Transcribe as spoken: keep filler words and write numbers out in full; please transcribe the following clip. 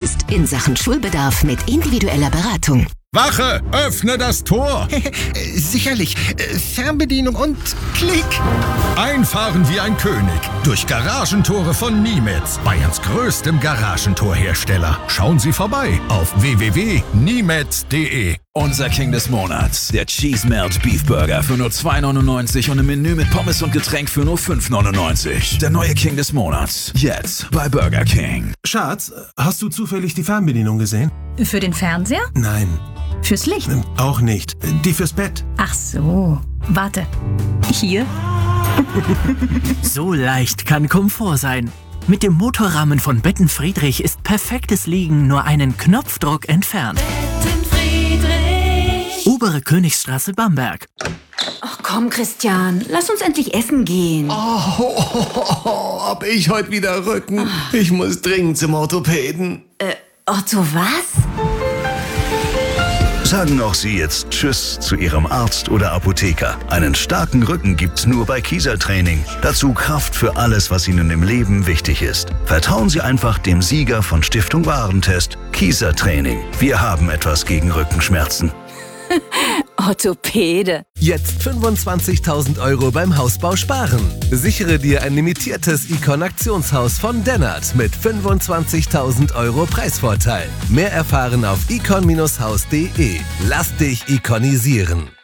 bekommst in Sachen Schulbedarf mit individueller Beratung. Wache, öffne das Tor! Sicherlich. Fernbedienung und Klick. Einfahren wie ein König durch Garagentore von Niemetz, Bayerns größtem Garagentorhersteller. Schauen Sie vorbei auf w w w punkt niemetz punkt de. Unser King des Monats, der Cheese Melt Beef Burger für nur zwei neunundneunzig und im Menü mit Pommes und Getränk für nur fünf neunundneunzig. Der neue King des Monats, jetzt bei Burger King. Schatz, hast du zufällig die Fernbedienung gesehen? Für den Fernseher? Nein. Fürs Licht? Auch nicht. Die fürs Bett. Ach so. Warte. Hier? So leicht kann Komfort sein. Mit dem Motorrahmen von Betten Friedrich ist perfektes Liegen nur einen Knopfdruck entfernt. Betten Friedrich. Obere Königsstraße, Bamberg. Ach komm, Christian, lass uns endlich essen gehen. Oh, oh, oh, oh, hab ich heute wieder Rücken. Ich muss dringend zum Orthopäden. Äh, Otto, was? Sagen auch Sie jetzt Tschüss zu Ihrem Arzt oder Apotheker. Einen starken Rücken gibt's nur bei Kiesertraining. Dazu Kraft für alles, was Ihnen im Leben wichtig ist. Vertrauen Sie einfach dem Sieger von Stiftung Warentest, Kiesertraining. Wir haben etwas gegen Rückenschmerzen. Orthopäde. Jetzt fünfundzwanzigtausend Euro beim Hausbau sparen. Sichere dir ein limitiertes Icon-Aktionshaus von Dennert mit fünfundzwanzigtausend Euro Preisvorteil. Mehr erfahren auf icon Bindestrich haus punkt de. Lass dich iconisieren.